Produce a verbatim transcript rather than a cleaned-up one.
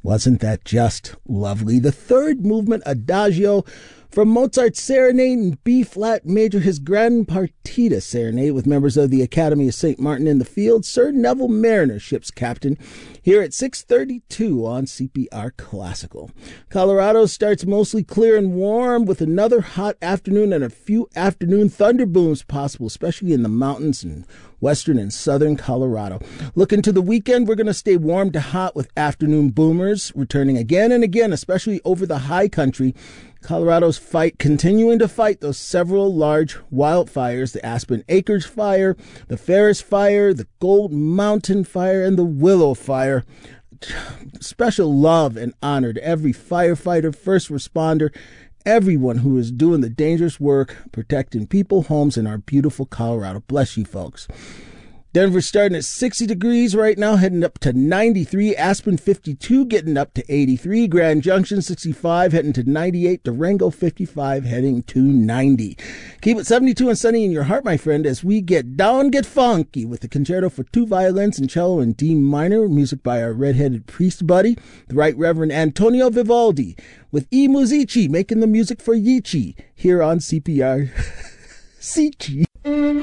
Wasn't that just lovely? The third movement, Adagio, from Mozart's Serenade in B-flat major, his Gran Partita Serenade with members of the Academy of Saint Martin in the field. Sir Neville Mariner, ship's captain, here at six thirty-two on C P R Classical. Colorado starts mostly clear and warm with another hot afternoon and a few afternoon thunderbooms possible, especially in the mountains and western and southern Colorado. Looking to the weekend, we're going to stay warm to hot with afternoon boomers returning again and again, especially over the high country. Colorado's fight, continuing to fight those several large wildfires, the Aspen Acres Fire, the Ferris Fire, the Gold Mountain Fire, and the Willow Fire. Special love and honor to every firefighter, first responder, everyone who is doing the dangerous work protecting people, homes, and our beautiful Colorado. Bless you, folks. Denver starting at sixty degrees right now, heading up to ninety-three. Aspen fifty-two, getting up to eighty-three. Grand Junction sixty-five, heading to ninety-eight. Durango fifty-five, heading to ninety. Keep it seventy-two and sunny in your heart, my friend, as we get down, get funky with the concerto for two violins and cello in D minor, music by our red-headed priest buddy, the Right Reverend Antonio Vivaldi, with E Musici making the music for Yichi here on C P R. Sichi.